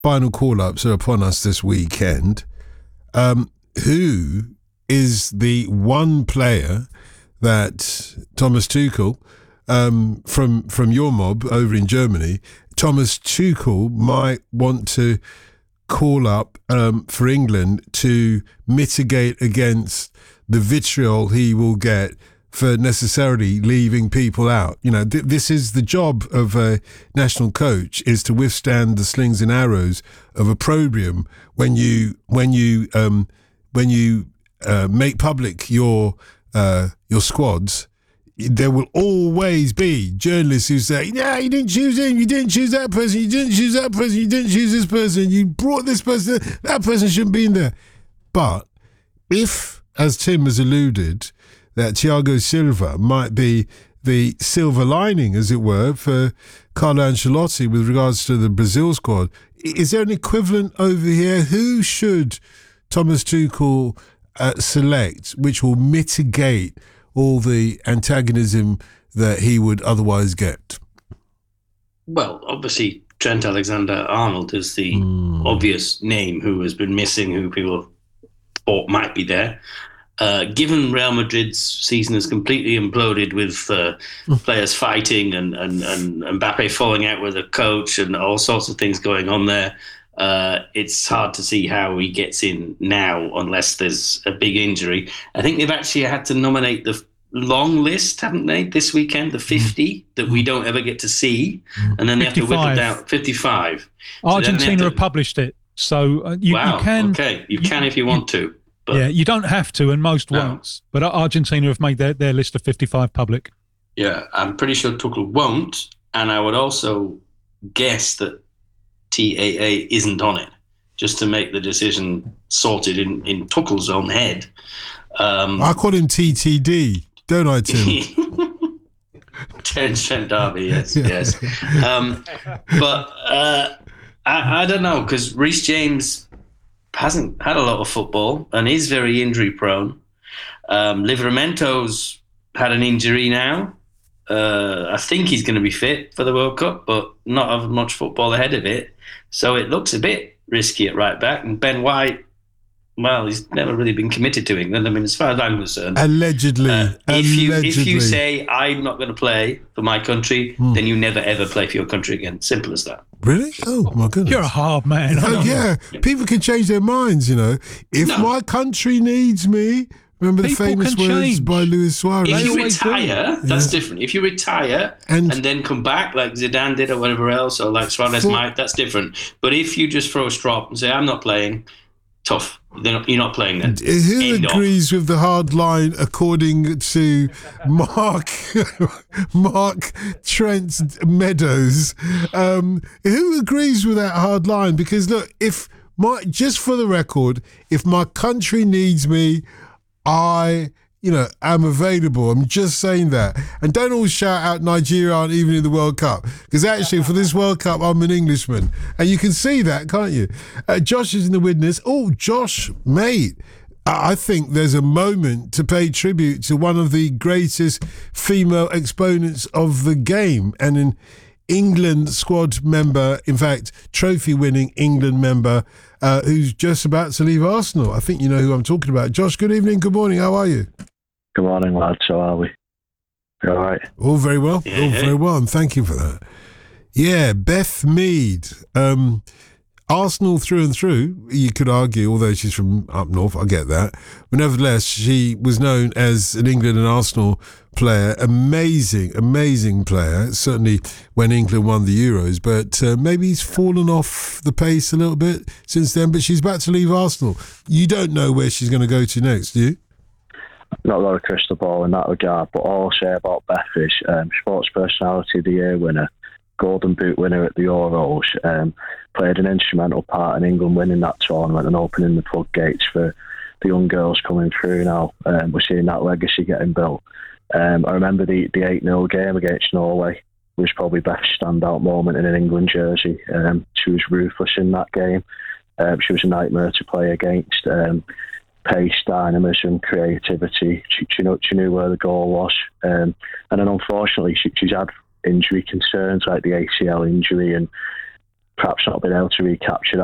final call-ups are upon us this weekend. Who is the one player that Thomas Tuchel, from your mob over in Germany, Thomas Tuchel might want to call up for England to mitigate against the vitriol he will get for necessarily leaving people out? You know, this is the job of a national coach, is to withstand the slings and arrows of opprobrium when you make public your squads. There will always be journalists who say, "Yeah, you didn't choose him, you didn't choose that person, you didn't choose that person, you didn't choose this person, you brought this person, that person shouldn't be in there." But if, as Tim has alluded, that Thiago Silva might be the silver lining, as it were, for Carlo Ancelotti with regards to the Brazil squad, is there an equivalent over here? Who should Thomas Tuchel select which will mitigate all the antagonism that he would otherwise get? Well, obviously, Trent Alexander-Arnold is the obvious name who has been missing, who people thought might be there. Given Real Madrid's season has completely imploded with players fighting and Mbappe falling out with a coach and all sorts of things going on there, it's hard to see how he gets in now unless there's a big injury. I think they've actually had to nominate the long list, haven't they, this weekend, the 50 that we don't ever get to see, and then they 55. Have to whittle down 55. Argentina have published it, so you can. Okay, you can if you want to. But yeah, you don't have to, and most won't. But Argentina have made their list of 55 public. Yeah, I'm pretty sure Tuchel won't, and I would also guess that TAA isn't on it, just to make the decision sorted in Tuchel's own head. I call him TTD, don't I, Tim? Trent Derby, yes. But I don't know, because Reece James hasn't had a lot of football and is very injury prone. Livramento's had an injury now. I think he's going to be fit for the World Cup, but not have much football ahead of it. So it looks a bit risky at right back. And Ben White, well, he's never really been committed to England. I mean, as far as I'm concerned, allegedly. If you say I'm not going to play for my country, then you never ever play for your country again. Simple as that. Really? Oh my goodness! You're a hard man. Oh yeah, people can change their minds. You know, if my country needs me. Remember the famous words by Luis Suarez? If you retire, that's different. If you retire and then come back like Zidane did or whatever else, or like Suarez might, that's different. But if you just throw a strop and say, I'm not playing, tough. You're not playing then. Who agrees with the hard line according to Mark Trent Meadows? Who agrees with that hard line? Because look, just for the record, if my country needs me, I am available. I'm just saying that. And don't all shout out Nigeria aren't even in the World Cup, because actually for this World Cup I'm an Englishman, and you can see that, can't you? Josh is in the witness. Oh, Josh, mate, I think there's a moment to pay tribute to one of the greatest female exponents of the game, and an England squad member, in fact, trophy-winning England member, who's just about to leave Arsenal. I think you know who I'm talking about. Josh, good evening, good morning, how are you? Good morning, lads, how are we? You all right? All very well, all very well, and thank you for that. Yeah, Beth Mead, Arsenal through and through, you could argue, although she's from up north, I get that. But nevertheless, she was known as an England and Arsenal player. Amazing player, certainly when England won the Euros. But maybe he's fallen off the pace a little bit since then. But she's about to leave Arsenal. You don't know where she's going to go to next, do you? Not a lot of crystal ball in that regard, but all I'll say about Beth is Sports Personality of the Year winner, Golden Boot winner at the Euros, played an instrumental part in England winning that tournament and opening the floodgates for the young girls coming through now. We're seeing that legacy getting built. I remember the 8-0 game against Norway was probably best standout moment in an England jersey. She was ruthless in that game. She was a nightmare to play against. Pace, dynamism, creativity. She knew where the goal was. And then unfortunately she's had injury concerns like the ACL injury and perhaps not been able to recapture